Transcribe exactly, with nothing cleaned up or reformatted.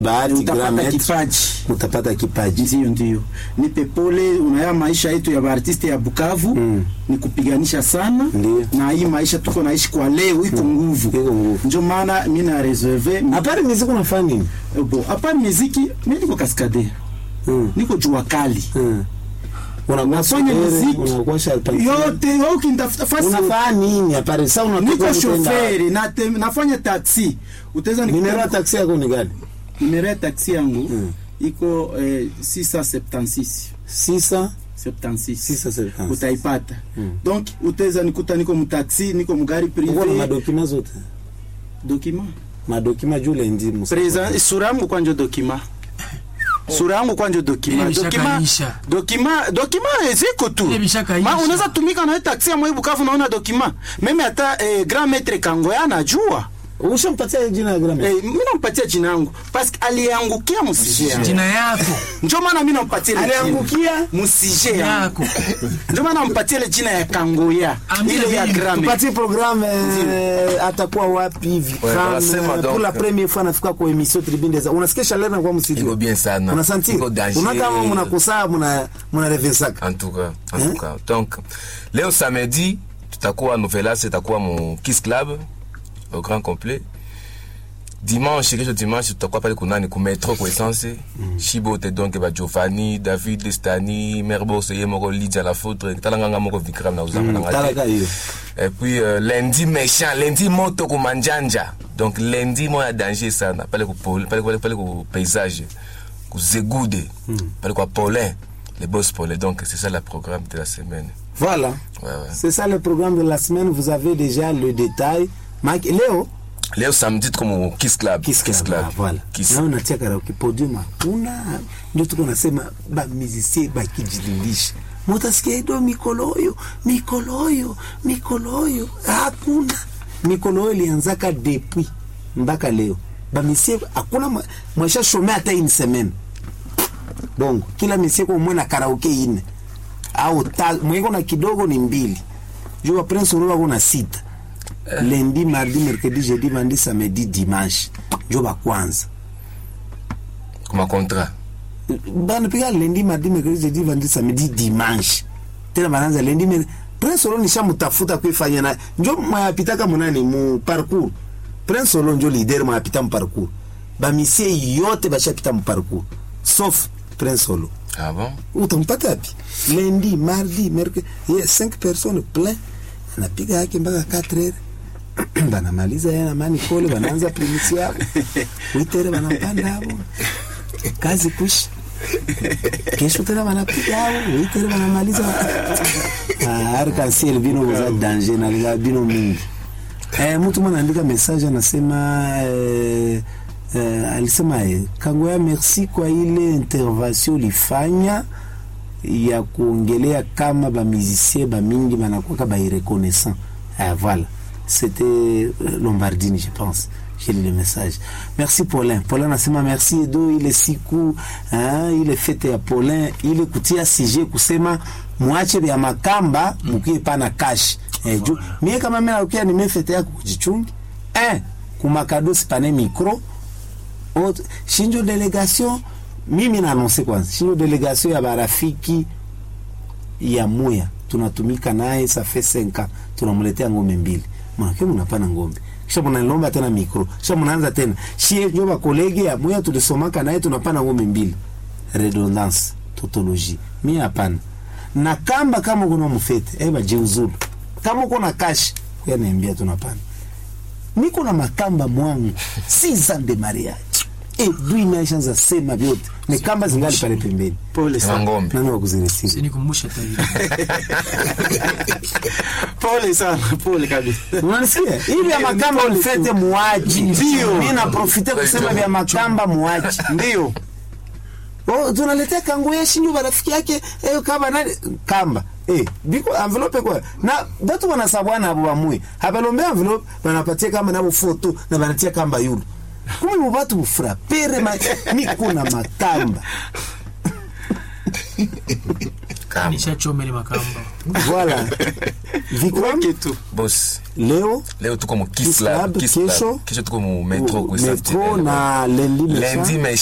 bahati utapata kipaji, utapata kipaji. Ndio ndio. Nipe pole, unaya maisha yetu ya artiste ya Bukavu mm. ni kupiganisha sana. Ndiyo. Na hii maisha tuko naishi kwa leo iko nguvu. Iko nguvu. Ndio maana mimi na reserve. Apart muziki unafanya nini? Bo, apart muziki mimi niko kaskade. Mm. Niko jua kali. Mm. Unafanya muziki yote wewe ukinitafuta fasi unafanya nini hapa sasa? Unatoka chauffeur na nafanya taxi, utaweza ni numero taxi yako ni gani? Numero taxi yangu hmm. iko eh, six cent septantasix six cent septantasix utaipata. hmm. Donc utaweza nikuta niko mtaxi, niko mgari privé. Uko na madokima zote? Dokima madokima jule ndi musa present sura yangu kwanje dokima sura yangu kwanje dokima dokima dokima dokima eziko tu ma unaweza tumika na taxi ya mwe Bukavu naona dokima meme hata eh, grand maître Kangoya anajua. Ushampatia jina la grand maître? Eh, mimi nampatia jina langu parce que aliangukia musije jina yako, ndio maana mimi nampatia aliangukia musije yako ndio maana nampatia ile jina ya Kangoya ile ya grand maître. Tupatie programme eh, atakuwa wapi hivi kama pour la première fois nafika kwa émission Tribune des unasikia chaleur na kwa msidi iko bien sana unasanti unaka mnakosa mna mna revesaka en tout cas en tout cas donc leo samedi tutakuwa Novelas tutakuwa mu Kiss Club au grand complet. Dimanche, quelque dimanche, tutakuwa pale kunani ku metro kwa essence. Mm. Shibo te donc ba Giovanni, David Lestani, Merbo Seye moko Lydia la Foutre, talanga moko Vikram na uzanga mm, na et puis euh, lundi méchant, lundi moto ku manjanja. Donc lundi mo ya danger sana, pale ku pole, pale pale pale ku paysage, ku Zegude, mm. pale ku Paulin, les boss Paulin. Donc c'est ça le programme de la semaine. Voilà. Ouais, ouais. C'est ça le programme de la semaine, vous avez déjà le détail. Mike Léo Leo samedi comme Kiss Club. Kiss, Kiss Club. Ah, voilà. Kiss. Na unatia karaoke podium hakuna. Ndio tuko nasema ba musicien ba kijililisha. Mutasikia ndo mikoloyo, mikoloyo, mikoloyo. Hakuna. Mikoloyo ilianzaka depuis mpaka leo. Ba musicien hakuna mwisha shomea hata une semaine. Bongo kila musicien kwa mwana karaoke ine. Au mwengo na kidogo ni mbili. Jua Prince Uroba kuna sita. Lundi, mardi, mercredi, jeudi, vendredi, samedi, dimanche. Joba kwanza. Comme un contrat. Bana piga lundi, mardi, mercredi, jeudi, vendredi, samedi, dimanche. Tena bananza lundi, mercredi. Prince Solo nisha mutafuta kuifanya na njo mwapitaka munani mu parcours. Prince Solo njo leader mwapita mu parcours. Ba misie yote bashapita mu parcours. Sauf Prince Solo. Ah bon? Utampata wapi? Lundi, mardi, mercredi, il y a cinq personnes plein. Anapiga yake mpaka quatre heures. Banamaliza yana mani kole wanaanza primisi yao. Witere wanampanda hapo. Kazi kushi. Kesho tena wanapiga hapo. Witere wanamaliza. Ah, arc-en-ciel bino za danger na la bino mingi. Eh, mtu mwana andika message anasema eh, eh alisema eh, Kangoya merci kwa ile intervention ulifanya ya kuongelea kama ba musicien ba mingi banakuwa ba reconnaissant. Ah voilà. C'était Lombardini, je pense. J'ai lu le message. Merci Paulin. Paulin nasema merci Edo, ile siku, hein, ile fete ya Paulin, ile kutia sije kusema muache vya makamba mukie pana cash. Eh, ju, mie kama mimi narukia nimefete yako kujichungi. Eh, kumakado sipane micro. Autre, shinjo delegation, mimi na annonce kwanza. Shinjo delegation ya barafiki ya Muya. Tunatumika naye ça fait cinq ans. Tunamletea ngombe mbili. Mwanake mnapana ngombe. Kisha mnalomba tena mikro. Kisha mnaanza tena. Shie njoba kolege ya Muya tulisomaka naye tunapana ngombe mbili. Redondance, tautologie. Mimi hapana. Na kamba kama kuna mfete, eba jeuzulu. Kama kuna cash, kwa niambia tunapana. Niko na makamba mwangu six ans de mariage. Eh, dui maisha sema vyote. Ni kamba zingali pale pembeni. Pole sana ngombe. Nani wakuziresia? Sinikumbusha tawi. Pole sana, pole kabisa. Unanisikia? Hivi ya makamba mfete muaji. Ndio. Mimi na profite kusema vya makamba muaji. Ndio. Oh, tunaletea Kangoya shinyo barafiki yake, eh kama nani kamba. Eh, biko envelope kwa. Na watu wanasabwana abo bamwe. Habalombe envelope wanapatia kama nabo photo na wanatia kamba yule. Kuma ni watu ufrapere ma niko na makamba. Kama nisha chomele makamba. Voilà. Vikram Ketu. Boss. leo Leo tuko mu Kiss Kiss Club, Club, Kiss kesho Club. Kesho tuko mu metro kwa metro na lendi lundi